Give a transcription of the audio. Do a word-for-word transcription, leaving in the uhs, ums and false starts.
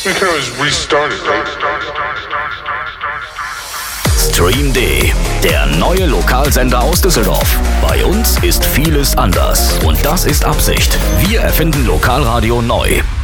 We can always restart it, right? Stream D, der neue Lokalsender aus Düsseldorf. Bei uns ist vieles anders und das ist Absicht. Wir erfinden Lokalradio neu.